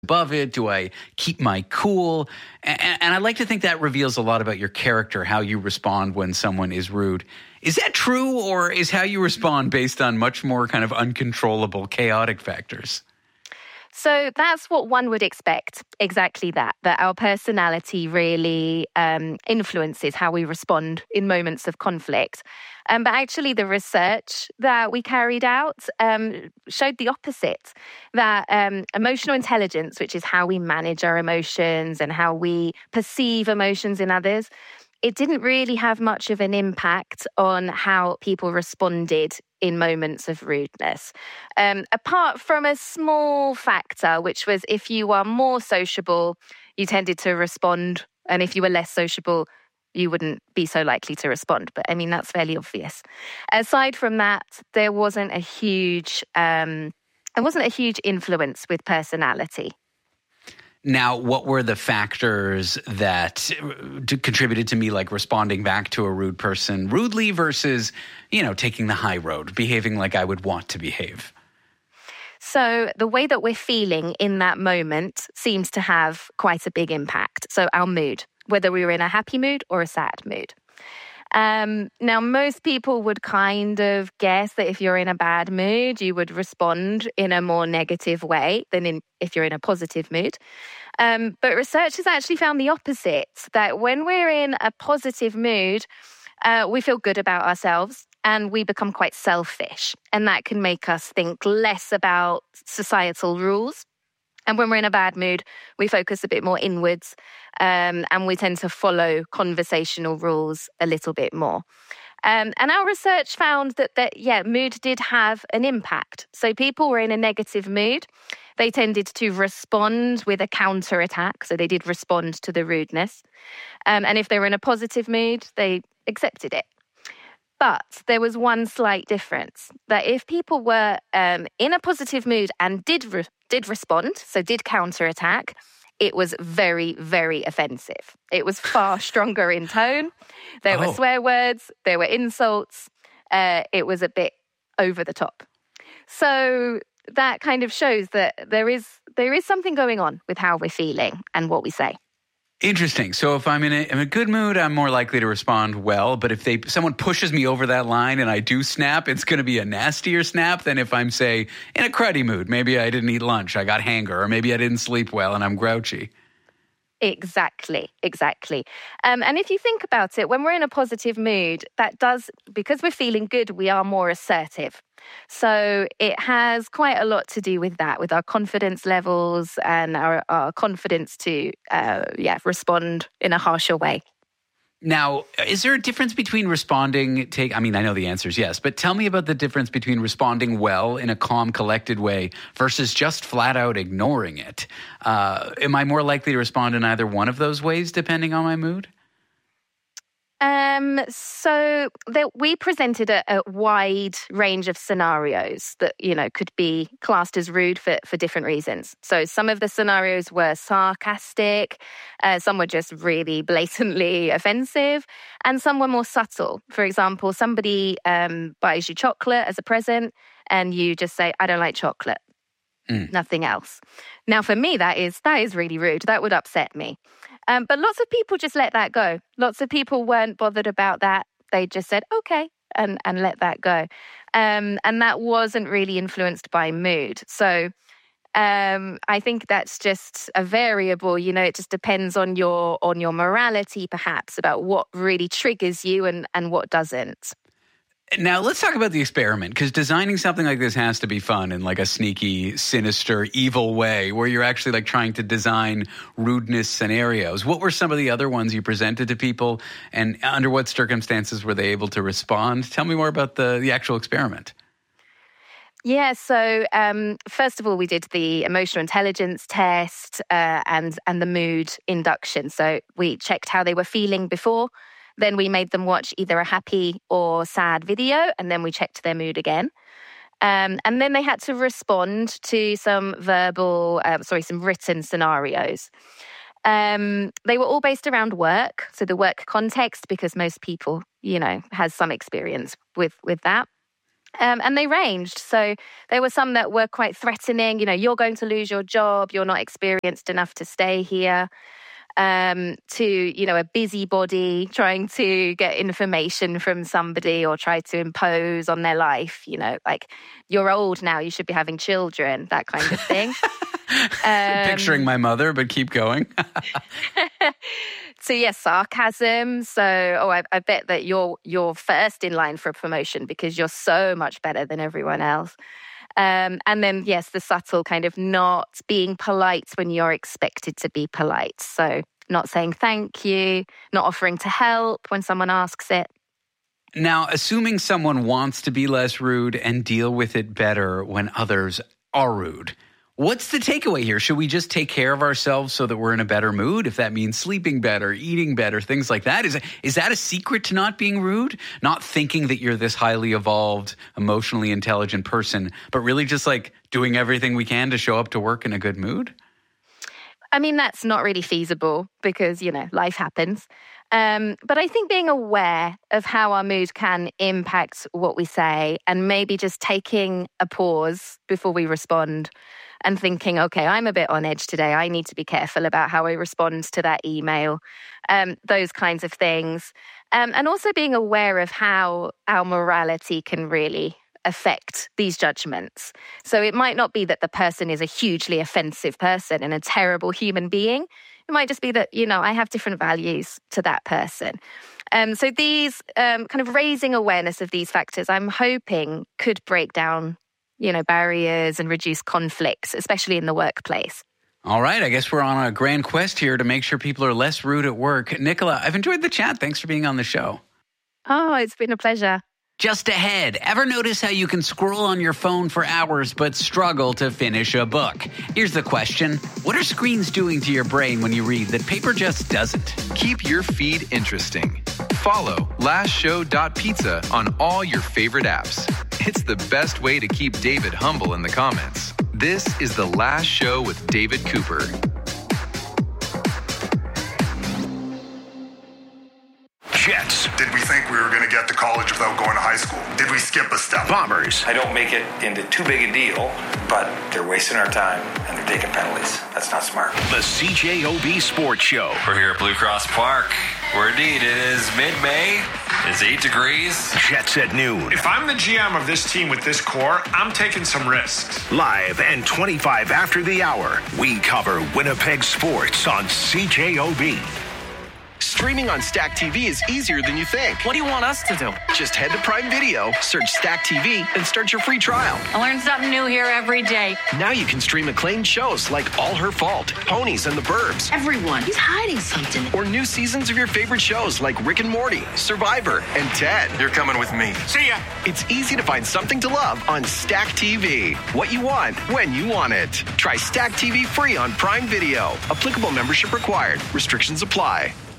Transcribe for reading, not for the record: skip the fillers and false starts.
above it? Do I keep my cool? And I like to think that reveals a lot about your character, how you respond when someone is rude. Is that true, or is how you respond based on much more kind of uncontrollable, chaotic factors? So that's what one would expect, exactly that our personality really influences how we respond in moments of conflict. But actually the research that we carried out showed the opposite, that emotional intelligence, which is how we manage our emotions and how we perceive emotions in others, it didn't really have much of an impact on how people responded in moments of rudeness. Apart from a small factor, which was if you are more sociable, you tended to respond. And if you were less sociable, you wouldn't be so likely to respond. But I mean, that's fairly obvious. Aside from that, there wasn't a huge influence with personality. Now, what were the factors that contributed to me like responding back to a rude person rudely versus, taking the high road, behaving like I would want to behave? So the way that we're feeling in that moment seems to have quite a big impact. So our mood, whether we were in a happy mood or a sad mood. Now, most people would kind of guess that if you're in a bad mood, you would respond in a more negative way than if you're in a positive mood. But research has actually found the opposite, that when we're in a positive mood, we feel good about ourselves and we become quite selfish. And that can make us think less about societal rules. And when we're in a bad mood, we focus a bit more inwards and we tend to follow conversational rules a little bit more. And our research found that mood did have an impact. So people were in a negative mood. They tended to respond with a counterattack. So they did respond to the rudeness. And if they were in a positive mood, they accepted it. But there was one slight difference, that if people were in a positive mood and did respond, so did counterattack, it was very, very offensive. It was far stronger in tone. There were swear words, there were insults. It was a bit over the top. So that kind of shows that there is something going on with how we're feeling and what we say. Interesting. So if I'm in a good mood, I'm more likely to respond well. But if someone pushes me over that line and I do snap, it's going to be a nastier snap than if I'm, say, in a cruddy mood. Maybe I didn't eat lunch, I got hanger, or maybe I didn't sleep well and I'm grouchy. Exactly. And if you think about it, when we're in a positive mood, because we're feeling good, we are more assertive. So it has quite a lot to do with that, with our confidence levels and our confidence to respond in a harsher way. Now, is there a difference between responding, I know the answer is yes, but tell me about the difference between responding well in a calm, collected way versus just flat out ignoring it. Am I more likely to respond in either one of those ways depending on my mood? We presented a wide range of scenarios that, could be classed as rude for different reasons. So some of the scenarios were sarcastic, some were just really blatantly offensive, and some were more subtle. For example, somebody buys you chocolate as a present and you just say, "I don't like chocolate." Nothing else. Now, for me, that is really rude. That would upset me. But lots of people just let that go. Lots of people weren't bothered about that. They just said, okay, and let that go. And that wasn't really influenced by mood. So I think that's just a variable. It just depends on your morality, perhaps, about what really triggers you and what doesn't. Now, let's talk about the experiment, because designing something like this has to be fun in like a sneaky, sinister, evil way where you're actually like trying to design rudeness scenarios. What were some of the other ones you presented to people, and under what circumstances were they able to respond? Tell me more about the actual experiment. Yeah, so first of all, we did the emotional intelligence test and the mood induction. So we checked how they were feeling before. Then we made them watch either a happy or sad video, and then we checked their mood again. And then they had to respond to some written scenarios. They were all based around work, so the work context, because most people, has some experience with that. And they ranged. So there were some that were quite threatening. You're going to lose your job. You're not experienced enough to stay here. To, a busybody trying to get information from somebody or try to impose on their life, like, you're old now, you should be having children, that kind of thing. Picturing my mother, but keep going. So yes, sarcasm. So, I bet that you're first in line for a promotion because you're so much better than everyone else. And then, yes, the subtle kind of not being polite when you're expected to be polite. So not saying thank you, not offering to help when someone asks it. Now, assuming someone wants to be less rude and deal with it better when others are rude, what's the takeaway here? Should we just take care of ourselves so that we're in a better mood? If that means sleeping better, eating better, things like that. Is that a secret to not being rude? Not thinking that you're this highly evolved, emotionally intelligent person, but really just like doing everything we can to show up to work in a good mood? I mean, that's not really feasible because, life happens. But I think being aware of how our mood can impact what we say and maybe just taking a pause before we respond and thinking, okay, I'm a bit on edge today. I need to be careful about how I respond to that email, those kinds of things. And also being aware of how our morality can really affect these judgments. So it might not be that the person is a hugely offensive person and a terrible human being. It might just be that, I have different values to that person. So these kind of raising awareness of these factors, I'm hoping could break down barriers and reduce conflicts, especially in the workplace. All right. I guess we're on a grand quest here to make sure people are less rude at work. Nicola, I've enjoyed the chat. Thanks for being on the show. Oh, it's been a pleasure. Just ahead, ever notice how you can scroll on your phone for hours but struggle to finish a book? Here's the question. What are screens doing to your brain when you read that paper just doesn't? Keep your feed interesting. Follow lastshow.pizza on all your favorite apps. It's the best way to keep David humble in the comments. This is The Last Show with David Cooper. Jets. Did we think we were going to get to college without going to high school? Did we skip a step? Bombers. I don't make it into too big a deal, but they're wasting our time and they're taking penalties. That's not smart. The CJOB Sports Show. We're here at Blue Cross Park, where indeed it is mid-May. It's 8 degrees. Jets at noon. If I'm the GM of this team with this core, I'm taking some risks. Live and 25 after the hour, we cover Winnipeg sports on CJOB. Streaming on Stack TV is easier than you think. What do you want us to do? Just head to Prime Video, search Stack TV, and start your free trial. I learn something new here every day. Now you can stream acclaimed shows like All Her Fault, Ponies and the Burbs. Everyone, he's hiding something. Or new seasons of your favorite shows like Rick and Morty, Survivor, and Ted. You're coming with me. See ya. It's easy to find something to love on Stack TV. What you want, when you want it. Try Stack TV free on Prime Video. Applicable membership required. Restrictions apply.